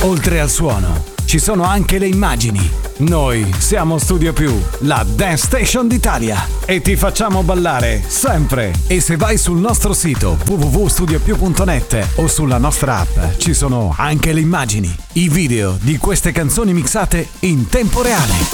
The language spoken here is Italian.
Oltre al suono, ci sono anche le immagini. Noi siamo Studio Più, la Dance Station d'Italia. E ti facciamo ballare sempre. E se vai sul nostro sito www.studiopiù.net o sulla nostra app, ci sono anche le immagini, i video di queste canzoni mixate in tempo reale.